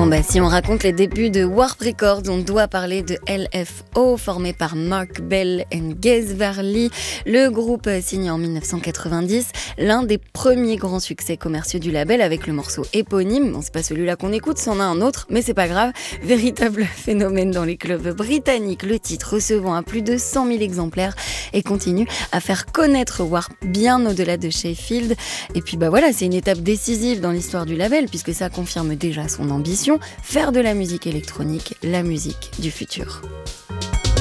Bah, si on raconte les débuts de Warp Records, on doit parler de LFO, formé par Mark Bell et Gaz Varley. Le groupe signe en 1990 l'un des premiers grands succès commerciaux du label avec le morceau éponyme. Bon, c'est pas celui-là qu'on écoute, c'en a un autre, mais c'est pas grave. Véritable phénomène dans les clubs britanniques, le titre recevant à plus de 100 000 exemplaires et continue à faire connaître Warp bien au-delà de Sheffield. Et puis bah voilà, c'est une étape décisive dans l'histoire du label puisque ça confirme déjà son ambition, faire de la musique électronique la musique du futur.